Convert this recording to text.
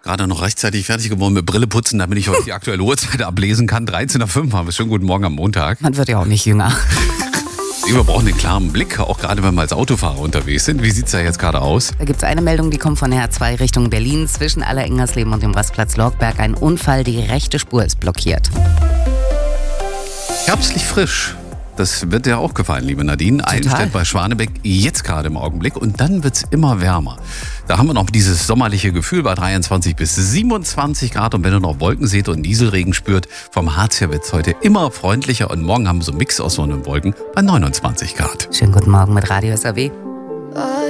Gerade noch rechtzeitig fertig geworden mit Brille putzen, damit ich heute die aktuelle Uhrzeit ablesen kann. 13.05 Uhr haben wir. Schönen guten Morgen am Montag. Man wird ja auch nicht jünger. Wir brauchen einen klaren Blick, auch gerade wenn wir als Autofahrer unterwegs sind. Wie sieht es da jetzt gerade aus? Da gibt es eine Meldung, die kommt von der A2 Richtung Berlin. Zwischen Allerengersleben und dem Rastplatz Lorgberg ein Unfall. Die rechte Spur ist blockiert. Herbstlich frisch. Das wird dir auch gefallen, liebe Nadine. Eilenstedt bei Schwanebeck jetzt gerade im Augenblick. Und dann wird es immer wärmer. Da haben wir noch dieses sommerliche Gefühl bei 23 bis 27 Grad. Und wenn ihr noch Wolken seht und Nieselregen spürt, vom Harz her wird es heute immer freundlicher. Und morgen haben wir so einen Mix aus Sonne und Wolken bei 29 Grad. Schönen guten Morgen mit Radio SAW.